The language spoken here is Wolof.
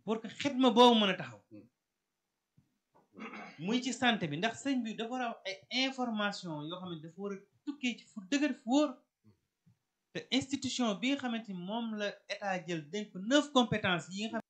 pour que xidma boobu mën a taxaw muy ci santé bi ndax sëñ bi dafa war a am ay information yoo xam ne dafa war a tukkee ci fu dëgër fu wóor te institution bi nga xamante ni moom la état jël dénk 9 compétences yi nga xam